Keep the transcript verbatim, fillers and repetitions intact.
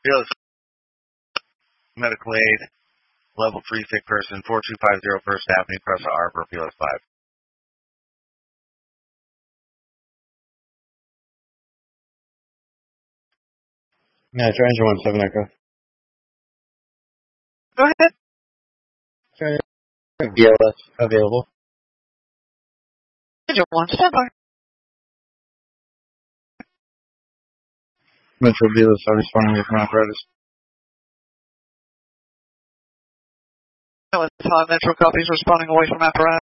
Fearless medical aid, level three sick person, four two five zero First Avenue, Cressa Arbor, Fearless five. Yeah, try engine one seven Echo. Go ahead. Try V L S available. Engine one seven. Metro V L S are responding with apparatus. Metro copies responding away from apparatus.